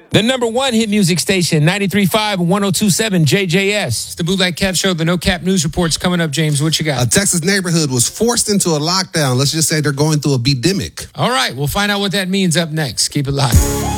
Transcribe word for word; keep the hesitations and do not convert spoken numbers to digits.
The number one hit music station, ninety-three point five and one oh two point seven J J S. It's the Bootleg Cap Show. The No Cap News Report's coming up, James. What you got? A Texas neighborhood was forced into a lockdown. Let's just say they're going through a bedemic. All right, we'll find out what that means up next. Keep it locked.